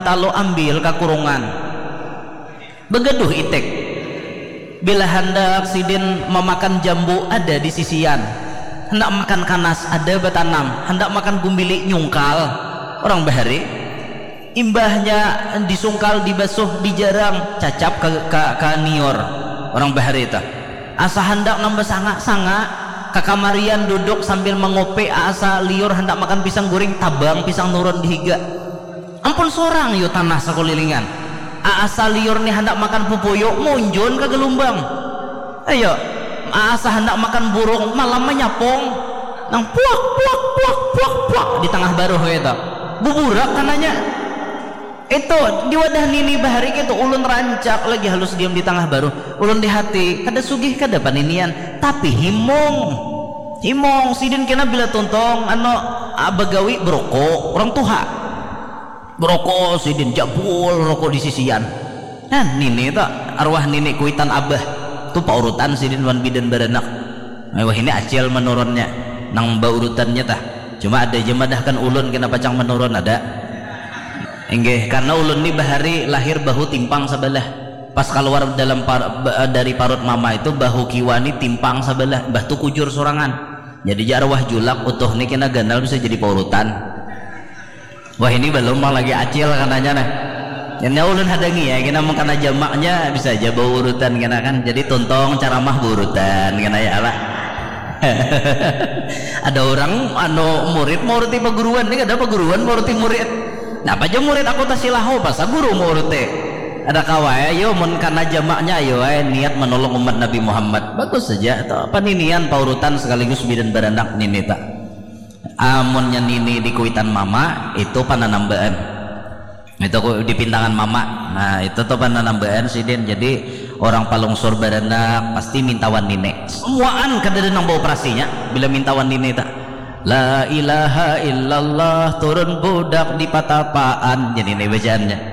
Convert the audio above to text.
talo ambil ke kurungan begeduh itek bila hendak sidin memakan jambu ada di sisian, hendak makan kanas ada betanam, hendak makan gumbili nyungkal orang bahari imbahnya disungkal dibasuh dijarang cacap ke nior orang bahari itu asa hendak nambah sanga ke kamarian duduk sambil mengopi asa liur hendak makan pisang goreng tabang pisang nurun dihiga ampun sorang yuk tanah sekelilingan asa liur nih hendak makan pupuyo munjun ke gelombang ayo asa hendak makan burung malam menyapong nang puak di tengah baruh itu buburak kananya itu di wadah nini bahari gitu ulun rancak lagi halus diam di tengah baruh ulun di hati kada sugih kada paninian tapi himong sidin kena bila tontong bagawi berokok orang tuha berokok sidin jabul rokok di sisian nah nini tak arwah nini kuitan abah tu paurutan sidin wan bidan baranak wah ini acil menurunnya nang baurutannya tah cuma ada jemadah kan ulun kena pacang menurun ada enggih karena ulun ni bahari lahir bahu timpang sebelah pas keluar dari parut mama itu bahu kiwani timpang sebelah bah tu kujur sorangan jadi arwah julak utuh ni kena gandal bisa jadi paurutan wah ini belum mah lagi acil kananya nah yang ulun hadangi ya kena mengkana jamaknya bisa aja bawa urutan kena kan jadi tontong ceramah berurutan kena ya lah ada orang murid mau uruti peguruan ini ada peguruan mau uruti murid nah apa aja murid aku tasilahu pas guru mau uruti ada kawai ayo mengkana jamaknya ayo niat menolong umat Nabi Muhammad bagus saja atau apa ninian paurutan sekaligus bidan baranak nini tak amunnya nini di kuitan mama itu pananambaan itu di pintangan mama nah itu tuh pananambaan sidin jadi orang palungsur baranak pasti mintawan nini semuaan kada nang bawa operasinya bila mintawan nini tak la ilaha illallah turun budak di patapaan jadi ini bacaannya